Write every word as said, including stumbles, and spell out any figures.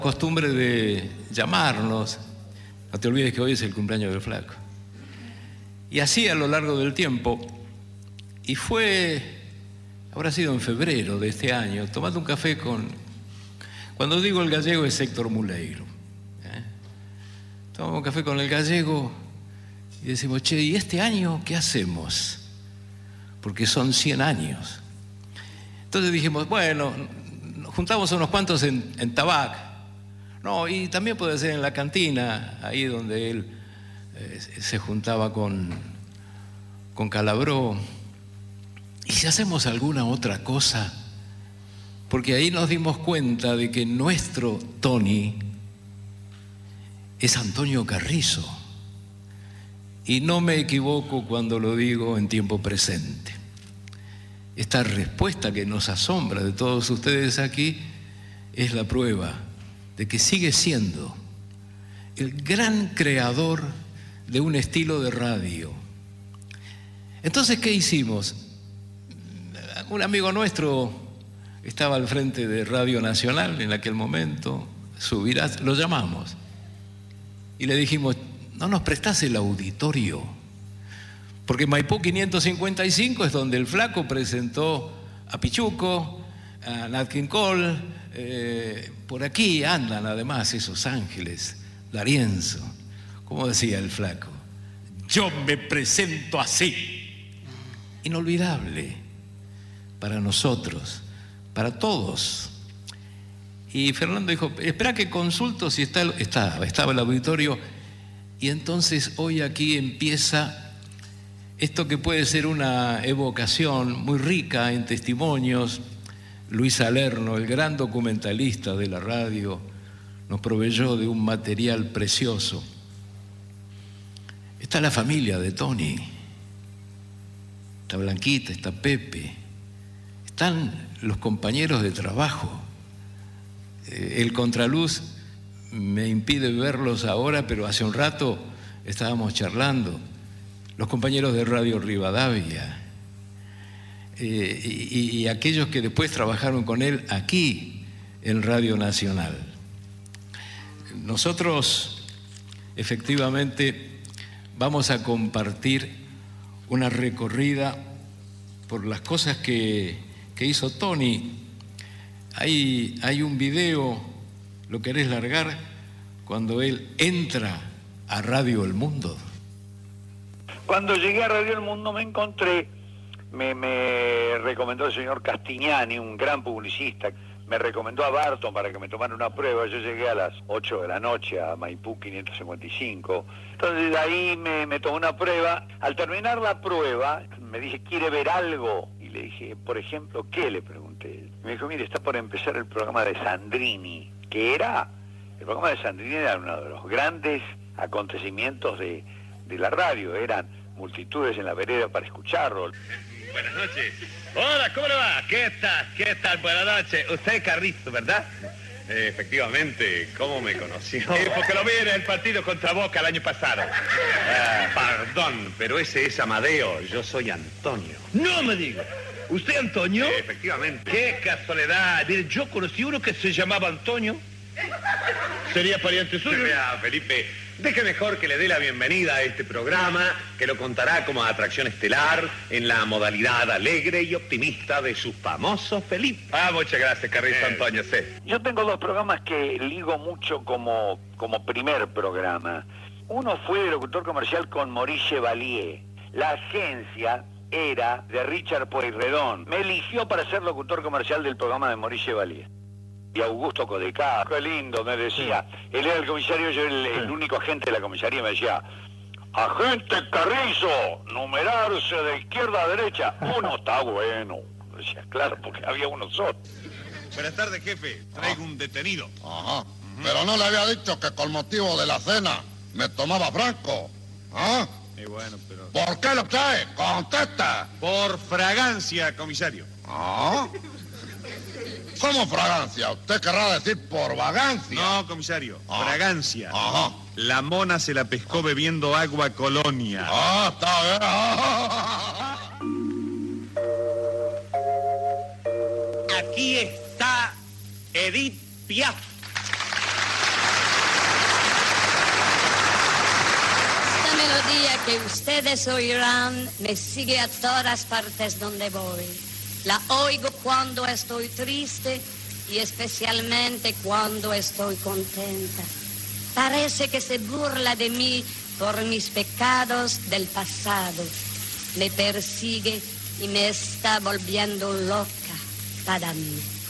Costumbre de llamarnos, no te olvides que hoy es el cumpleaños del Flaco. Y así a lo largo del tiempo, y fue, habrá sido en febrero de este año, tomando un café con, cuando digo el gallego es Héctor Muleiro. ¿eh? Tomamos un café con el gallego y decimos, che, ¿y este año qué hacemos? Porque son cien años. Entonces dijimos, bueno, juntamos unos cuantos en, en Tabac. No, y también puede ser en la cantina, ahí donde él eh, se juntaba con, con Calabró. ¿Y si hacemos alguna otra cosa? Porque ahí nos dimos cuenta de que nuestro Tony es Antonio Carrizo. Y no me equivoco cuando lo digo en tiempo presente. Esta respuesta que nos asombra de todos ustedes aquí es la prueba de que sigue siendo el gran creador de un estilo de radio. Entonces, ¿qué hicimos? Un amigo nuestro estaba al frente de Radio Nacional en aquel momento, Subirás, lo llamamos y le dijimos, ¿no nos prestás el auditorio? Porque Maipú quinientos cincuenta y cinco es donde el Flaco presentó a Pichuco, a Nat King Cole. Eh, por aquí andan además esos ángeles, D'Arienzo. Como decía el Flaco, yo me presento así. Inolvidable para nosotros, para todos. Y Fernando dijo, espera que consulto si está, estaba, estaba el auditorio. Y entonces hoy aquí empieza esto que puede ser una evocación muy rica en testimonios. Luis Salerno, el gran documentalista de la radio, nos proveyó de un material precioso. Está la familia de Tony, está Blanquita, está Pepe, están los compañeros de trabajo. El contraluz me impide verlos ahora, pero hace un rato estábamos charlando. Los compañeros de Radio Rivadavia. Eh, y, y aquellos que después trabajaron con él aquí en Radio Nacional. Nosotros efectivamente vamos a compartir una recorrida por las cosas que, que hizo Tony. Hay, hay un video, ¿lo querés largar? Cuando él entra a Radio El Mundo. Cuando llegué a Radio El Mundo me encontré Me, me recomendó el señor Castignani, un gran publicista, me recomendó a Barton para que me tomara una prueba. Yo llegué a las ocho de la noche a Maipú quinientos cincuenta y cinco, entonces de ahí me, me tomó una prueba. Al terminar la prueba me dije, ¿quiere ver algo? Y le dije, por ejemplo, ¿qué? Le pregunté. Y me dijo, mire, está por empezar el programa de Sandrini, que era, el programa de Sandrini era uno de los grandes acontecimientos de, de la radio, eran multitudes en la vereda para escucharlo. Buenas noches. Hola, ¿cómo le va? ¿Qué tal? ¿Qué tal? Buenas noches. Usted es Carrizo, ¿verdad? Eh, efectivamente. ¿Cómo me conoció? Eh, porque lo vi en el partido contra Boca el año pasado. Ah, perdón, pero ese es Amadeo. Yo soy Antonio. No me diga. ¿Usted Antonio? Eh, efectivamente. Qué casualidad. Mire, yo conocí uno que se llamaba Antonio. ¿Sería pariente suyo? Vea, Felipe, deje mejor que le dé la bienvenida a este programa, que lo contará como atracción estelar en la modalidad alegre y optimista de su famoso Felipe. Ah, muchas gracias, Carrizo eh. Antonio, sí. Yo tengo dos programas que ligo mucho como, como primer programa. Uno fue de locutor comercial con Maurice Chevalier. La agencia era de Richard Pueyrredón. Me eligió para ser locutor comercial del programa de Maurice Chevalier. Y Augusto Codecá, qué lindo, me decía. Sí. Él era el comisario, yo el, sí. el único agente de la comisaría, me decía, agente Carrizo, numerarse de izquierda a derecha. Uno está bueno. Decía, claro, porque había uno solo. Buenas tardes, jefe. Traigo ah. un detenido. Ajá. Uh-huh. Pero no le había dicho que con motivo de la cena me tomaba franco. ¿Ah? Y bueno, pero... ¿Por qué lo trae? ¡Contesta! Por fragancia, comisario. ¿Ah? ¿Cómo fragancia? Usted querrá decir por vagancia. No, comisario, ah. fragancia. Ajá. La mona se la pescó ah. bebiendo agua Colonia. Ah, está bien. Ah. Aquí está Edith Piaf. que ustedes oirán me sigue a todas partes donde voy. La oigo cuando estoy triste y especialmente cuando estoy contenta. Parece que se burla de mí por mis pecados del pasado. Me persigue y me está volviendo loca cada mí.